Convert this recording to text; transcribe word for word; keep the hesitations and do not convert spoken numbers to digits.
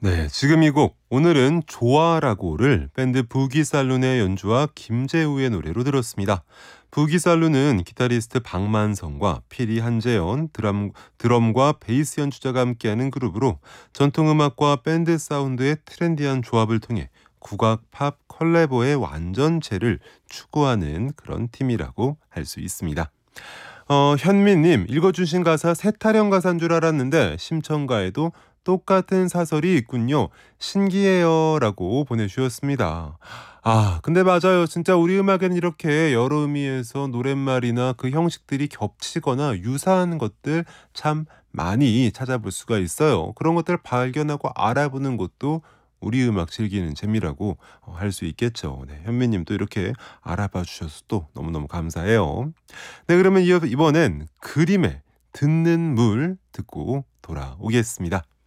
네, 지금 이 곡 오늘은 좋아라고를 밴드 부기살룬의 연주와 김재우의 노래로 들었습니다. 부기살룬은 기타리스트 박만성과 피리 한재현, 드럼, 드럼과 베이스 연주자가 함께하는 그룹으로 전통음악과 밴드 사운드의 트렌디한 조합을 통해 국악 팝 컬래버의 완전체를 추구하는 그런 팀이라고 할 수 있습니다. 어, 현미님, 읽어주신 가사 세타령 가사인 줄 알았는데 심청가에도 똑같은 사설이 있군요. 신기해요. 라고 보내주셨습니다. 아, 근데 맞아요. 진짜 우리 음악에는 이렇게 여러 의미에서 노랫말이나 그 형식들이 겹치거나 유사한 것들 참 많이 찾아볼 수가 있어요. 그런 것들을 발견하고 알아보는 것도 우리 음악 즐기는 재미라고 할 수 있겠죠. 네, 현미님 또 이렇게 알아봐 주셔서 또 너무너무 감사해요. 네, 그러면 이어- 이번엔 그림의 듣는 물 듣고 돌아오겠습니다.